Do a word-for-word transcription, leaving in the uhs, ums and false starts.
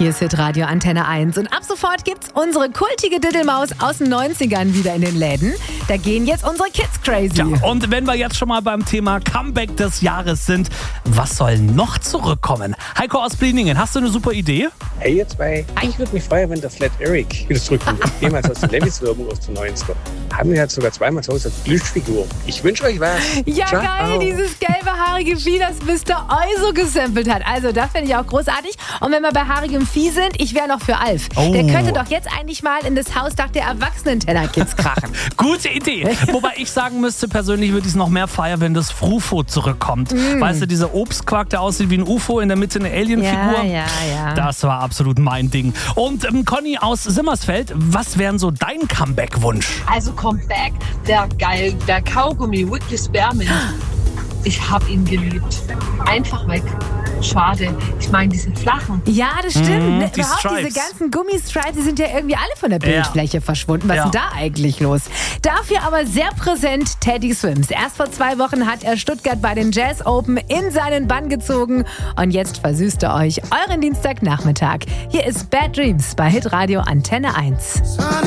Hier ist Hitradio Antenne eins und ab sofort gibt's unsere kultige Diddelmaus aus den neunzigern wieder in den Läden. Da gehen jetzt unsere Kids crazy. Ja, und wenn wir jetzt schon mal beim Thema Comeback des Jahres sind, was soll noch zurückkommen? Heiko aus Blieningen, hast du eine super Idee? Hey ihr zwei, ich würde mich freuen, wenn der Flat Eric wieder zurückkommt. Jemals aus der Levis-Werbung aus den neunzigern. Haben wir jetzt sogar zweimal zu Hause als Plüschfigur. Ich wünsche euch was. Ja, Ciao. geil, dieses gelbe haarige Vieh, das Mister Euso gesampelt hat. Also das finde ich auch großartig. Und wenn wir bei haarigem Vieh sind, ich wäre noch für Alf. Oh. Der könnte doch jetzt eigentlich mal in das Hausdach der Erwachsenen-Teller-Kids krachen. Gute Idee. Wobei ich sagen müsste, persönlich würde ich es noch mehr feiern, wenn das Frufo zurückkommt. Mm. Weißt du, dieser Obstquark, der aussieht wie ein U F O, in der Mitte eine Alien-Figur. Ja, ja, ja. Das war absolut mein Ding. Und ähm, Conny aus Simmersfeld, was wären so dein Comeback-Wunsch? Also Comeback, der geil, der Kaugummi, Wiggly Spearmint. Ich hab ihn geliebt. Einfach weg. Schade. Ich meine, diese flachen. Ja, das stimmt. Mm, die Überhaupt Stripes. diese ganzen Gummistripes, die sind ja irgendwie alle von der Bildfläche ja. verschwunden. Was ja. ist denn da eigentlich los? Dafür aber sehr präsent Teddy Swims. Erst vor zwei Wochen hat er Stuttgart bei den Jazz Open in seinen Bann gezogen. Und jetzt versüßt er euch euren Dienstagnachmittag. Hier ist Bad Dreams bei Hitradio Antenne eins.